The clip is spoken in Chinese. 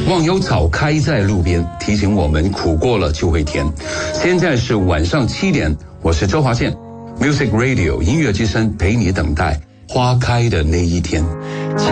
忘忧草开在路边，提醒我们苦过了就会甜。现在是晚上7点，我是周华健 ，Music Radio 音乐之声陪你等待花开的那一天。